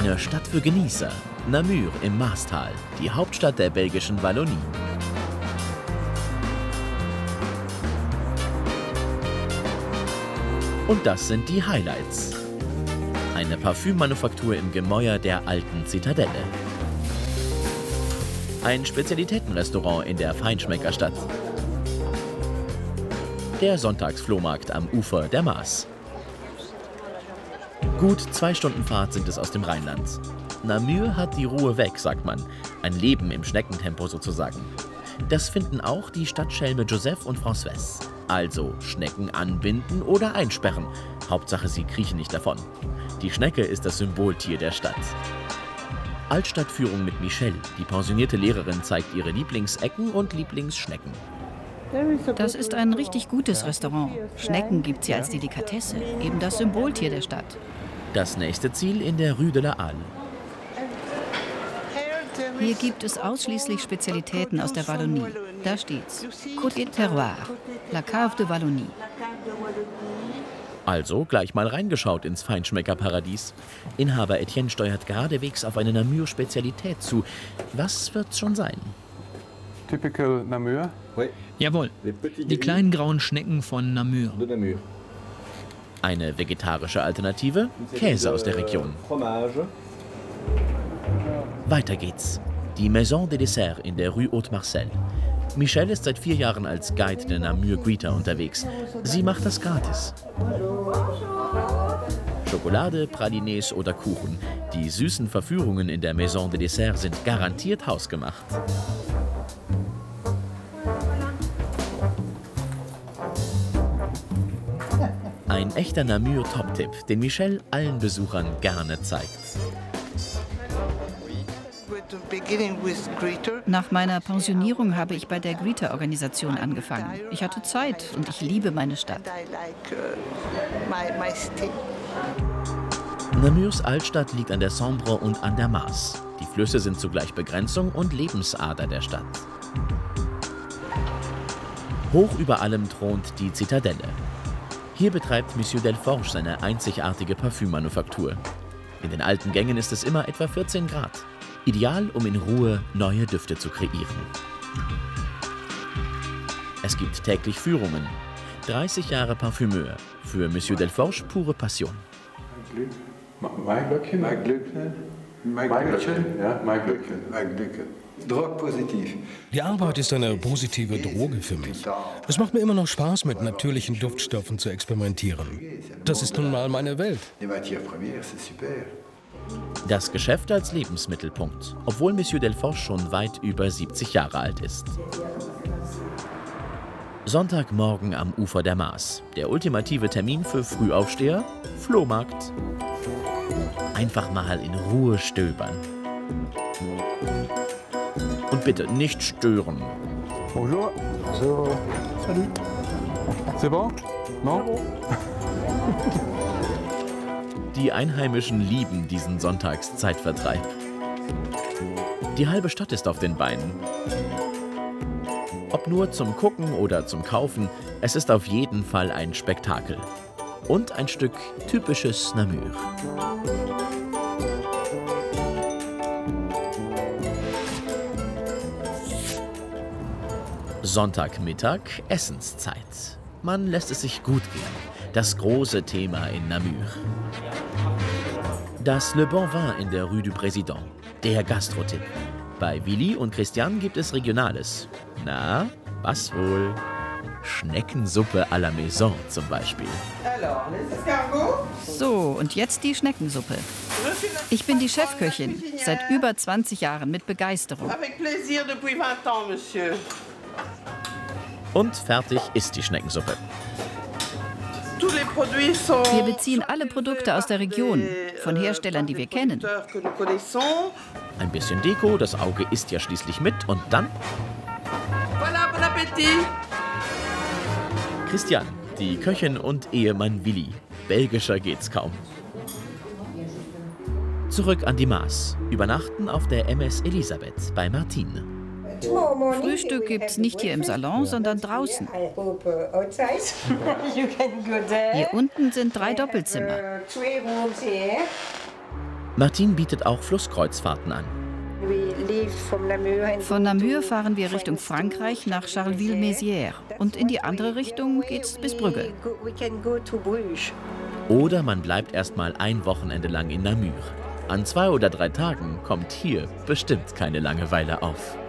Eine Stadt für Genießer. Namur im Maastal, die Hauptstadt der belgischen Wallonie. Und das sind die Highlights. Eine Parfümmanufaktur im Gemäuer der alten Zitadelle. Ein Spezialitätenrestaurant in der Feinschmeckerstadt. Der Sonntagsflohmarkt am Ufer der Maas. Gut 2 Stunden Fahrt sind es aus dem Rheinland. Namur hat die Ruhe weg, sagt man. Ein Leben im Schneckentempo sozusagen. Das finden auch die Stadtschelme Joseph und Françoise. Also Schnecken anbinden oder einsperren. Hauptsache, sie kriechen nicht davon. Die Schnecke ist das Symboltier der Stadt. Altstadtführung mit Michelle. Die pensionierte Lehrerin zeigt ihre Lieblingsecken und Lieblingsschnecken. Das ist ein richtig gutes Restaurant. Schnecken gibt's hier als Delikatesse, eben das Symboltier der Stadt. Das nächste Ziel in der Rue de la Halle. Hier gibt es ausschließlich Spezialitäten aus der Wallonie. Da steht's. Côte et Terroir, la Cave de Wallonie. Also gleich mal reingeschaut ins Feinschmeckerparadies. Inhaber Etienne steuert geradewegs auf eine Namur-Spezialität zu. Was wird's schon sein? Typical Namur? Jawohl, die kleinen grauen Schnecken von Namur. Eine vegetarische Alternative? Käse aus der Region. Weiter geht's. Die Maison des Desserts in der Rue Haute-Marcel. Michelle ist seit 4 Jahren als Guide der Namur Greeter unterwegs. Sie macht das gratis. Schokolade, Pralines oder Kuchen. Die süßen Verführungen in der Maison des Desserts sind garantiert hausgemacht. Ein echter Namur-Top-Tipp, den Michelle allen Besuchern gerne zeigt. Nach meiner Pensionierung habe ich bei der Greeter-Organisation angefangen. Ich hatte Zeit und ich liebe meine Stadt. Namurs Altstadt liegt an der Sambre und an der Maas. Die Flüsse sind zugleich Begrenzung und Lebensader der Stadt. Hoch über allem thront die Zitadelle. Hier betreibt Monsieur Delforge seine einzigartige Parfümmanufaktur. In den alten Gängen ist es immer etwa 14 Grad. Ideal, um in Ruhe neue Düfte zu kreieren. Es gibt täglich Führungen. 30 Jahre Parfümeur. Für Monsieur Delforge pure Passion. Mein Glückchen? Mein Glückchen? Mein Glückchen? Ja, mein Glückchen. Mein Glückchen. Drogpositiv. Die Arbeit ist eine positive Droge für mich. Es macht mir immer noch Spaß, mit natürlichen Duftstoffen zu experimentieren. Das ist nun mal meine Welt. Das Geschäft als Lebensmittelpunkt, obwohl Monsieur Delforge schon weit über 70 Jahre alt ist. Sonntagmorgen am Ufer der Maas. Der ultimative Termin für Frühaufsteher? Flohmarkt. Einfach mal in Ruhe stöbern. Und bitte nicht stören. Bonjour. So. Salut. C'est bon? Non? Die Einheimischen lieben diesen Sonntagszeitvertreib. Die halbe Stadt ist auf den Beinen. Ob nur zum Gucken oder zum Kaufen, es ist auf jeden Fall ein Spektakel. Und ein Stück typisches Namur. Sonntagmittag, Essenszeit. Man lässt es sich gut gehen. Das große Thema in Namur. Das Le Bon Vin in der Rue du Président. Der Gastrotipp. Bei Willi und Christian gibt es Regionales. Na, was wohl? Schneckensuppe à la Maison zum Beispiel. So, und jetzt die Schneckensuppe. Ich bin die Chefköchin, seit über 20 Jahren mit Begeisterung. Und fertig ist die Schneckensuppe. Wir beziehen alle Produkte aus der Region, von Herstellern, die wir kennen. Ein bisschen Deko, das Auge isst ja schließlich mit und dann... Christian, die Köchin und Ehemann Willi. Belgischer geht's kaum. Zurück an die Maas. Übernachten auf der MS Elisabeth bei Martine. Frühstück gibt's nicht hier im Salon, sondern draußen. Hier unten sind 3 Doppelzimmer. Martine bietet auch Flusskreuzfahrten an. Von Namur fahren wir Richtung Frankreich nach Charleville-Mézières und in die andere Richtung geht's bis Brügge. Oder man bleibt erstmal ein Wochenende lang in Namur. An 2 oder 3 Tagen kommt hier bestimmt keine Langeweile auf.